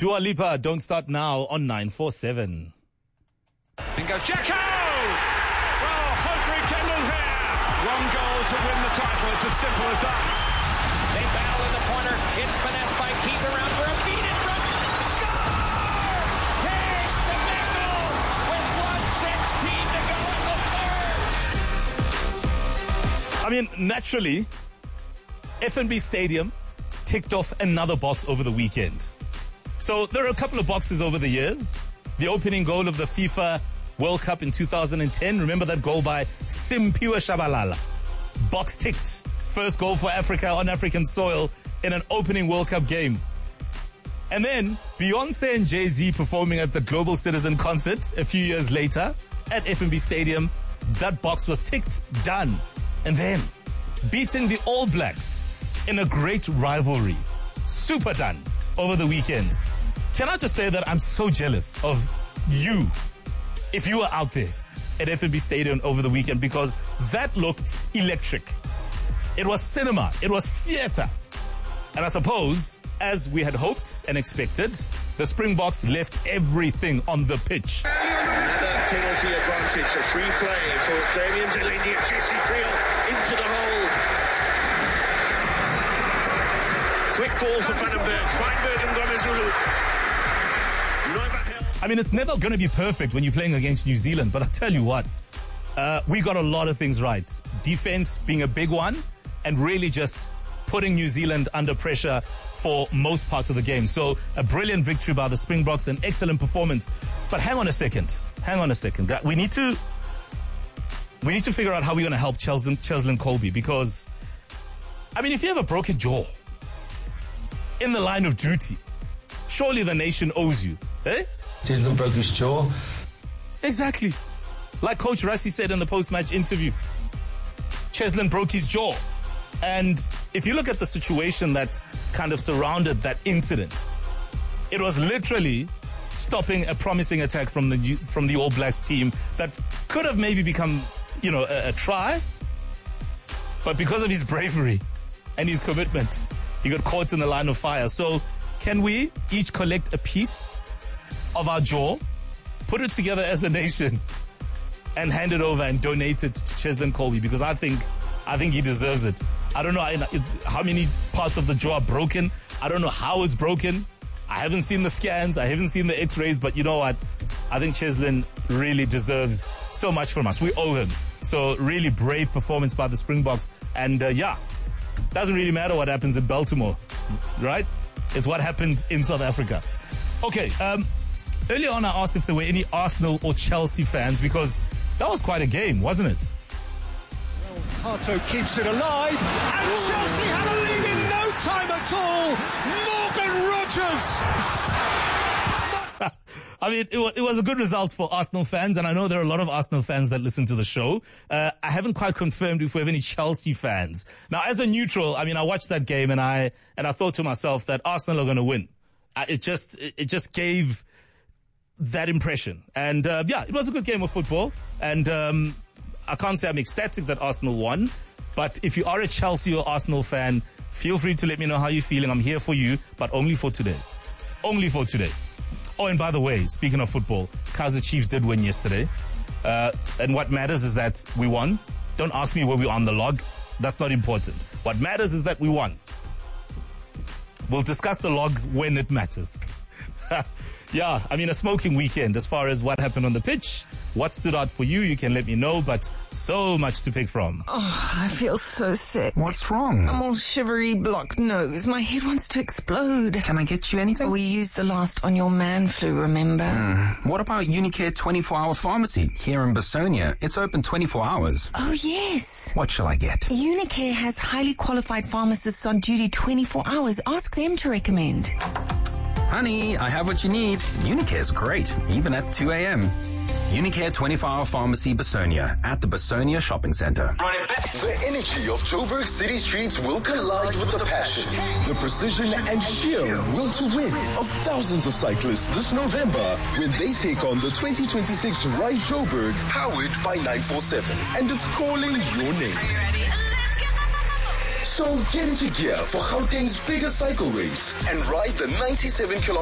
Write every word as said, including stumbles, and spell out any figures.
Dua Lipa, Don't Start Now on nine four seven. In goes Jacko! Oh, Hodri Kendall here! One goal to win the title. It's as simple as that. They battle in the corner. It's finessed by Keith around for a beat in front. Score! Here's the Mendel with one sixteen to go in the third. I mean, naturally, F N B Stadium ticked off another box over the weekend. So there are a couple of boxes over the years. The opening goal of the FIFA World Cup in two thousand ten. Remember that goal by Simphiwe Tshabalala? Box ticked. First goal for Africa on African soil in an opening World Cup game. And then Beyonce and Jay-Z performing at the Global Citizen concert a few years later at F N B Stadium. That box was ticked, done. And then beating the All Blacks in a great rivalry. Super done over the weekend. Can I just say that I'm so jealous of you if you were out there at F N B Stadium over the weekend, because that looked electric. It was cinema. It was theater. And I suppose, as we had hoped and expected, the Springboks left everything on the pitch. Another penalty advantage, a free play for Damian Delaney and Jesse Creel into the hole. Quick ball for Vandenberg. Feinberg and Gomez Lulu. I mean, it's never going to be perfect when you're playing against New Zealand, but I tell you what, uh, we got a lot of things right. Defense being a big one, and really just putting New Zealand under pressure for most parts of the game. So a brilliant victory by the Springboks, an excellent performance. But hang on a second. Hang on a second. We need to we need to figure out how we're going to help Cheslin, Cheslin Kolbe, because, I mean, if you have a broken jaw in the line of duty, surely the nation owes you, eh? Cheslin broke his jaw. Exactly. Like Coach Rassie said in the post-match interview, Cheslin broke his jaw. And if you look at the situation that kind of surrounded that incident, it was literally stopping a promising attack from the from the All Blacks team that could have maybe become, you know, a, a try. But because of his bravery and his commitment, he got caught in the line of fire. So can we each collect a piece of our jaw, put it together as a nation, and hand it over and donate it to Cheslin Kolbe? Because I think I think he deserves it. I don't know how many parts of the jaw are broken. I don't know how it's broken. I haven't seen the scans. I haven't seen the x-rays. But you know what? I think Cheslin really deserves so much from us. We owe him. So really brave performance by the Springboks. And uh, yeah, doesn't really matter what happens in Baltimore, right? It's what happened in South Africa. Okay, um, earlier on I asked if there were any Arsenal or Chelsea fans, because that was quite a game, wasn't it? Hato keeps it alive, and Ooh. Chelsea had a lead in no time at all. Morgan Rogers. I mean, it was, it was a good result for Arsenal fans, and I know there are a lot of Arsenal fans that listen to the show. Uh, I haven't quite confirmed if we have any Chelsea fans. Now, as a neutral, I mean, I watched that game and I and I thought to myself that Arsenal are going to win. Uh, it just it just gave that impression, and uh, yeah, it was a good game of football, and. Um, I can't say I'm ecstatic that Arsenal won, but if you are a Chelsea or Arsenal fan, feel free to let me know how you're feeling. I'm here for you, but only for today. Only for today. Oh, and by the way, speaking of football, Kaizer Chiefs did win yesterday. Uh, and what matters is that we won. Don't ask me where we are on the log. That's not important. What matters is that we won. We'll discuss the log when it matters. Yeah, I mean, a smoking weekend as far as what happened on the pitch. What stood out for you, you can let me know, but so much to pick from. Oh, I feel so sick. What's wrong? I'm all shivery, blocked nose. My head wants to explode. Can I get you anything? We used the last on your man flu, remember? Mm. What about Unicare twenty-four hour pharmacy here in Basonia? It's open twenty-four hours. Oh, yes. What shall I get? Unicare has highly qualified pharmacists on duty twenty-four hours. Ask them to recommend. Honey, I have what you need. Unicare's great, even at two a.m. Unicare twenty-four hour pharmacy Basonia at the Basonia Shopping Centre. The energy of Joburg city streets will collide with the passion, the precision and sheer will to win of thousands of cyclists this November when they take on the twenty twenty-six Ride Joburg, powered by nine four seven, and it's calling your name. So get into gear for Gauteng's biggest cycle race and ride the ninety-seven kilometer